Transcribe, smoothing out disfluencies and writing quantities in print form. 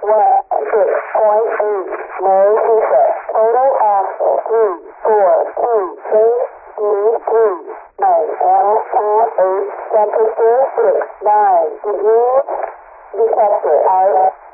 6.8. No ether. Total axle 3, 4, 2, 3, speed 3. 9, M28, temperature 6, 9 degrees. Detector out.